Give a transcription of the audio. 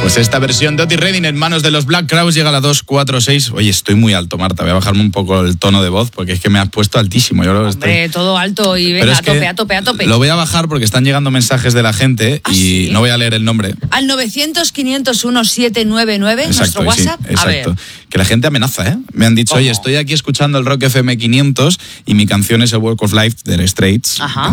Pues esta versión de Otis Redding en manos de los Black Crowes llega a la 246. Oye, estoy muy alto, Marta. Voy a bajarme un poco el tono de voz porque es que me has puesto altísimo. Yo lo Hombre, todo alto y venga, a tope. Lo voy a bajar porque están llegando mensajes de la gente y ¿sí? No voy a leer el nombre. Al 900-501-799, nuestro WhatsApp. Sí, exacto. A ver. Que la gente amenaza, ¿eh? Me han dicho, oye, estoy aquí escuchando el Rock FM 500 y mi canción es el Walk of Life de The Straits. Ajá.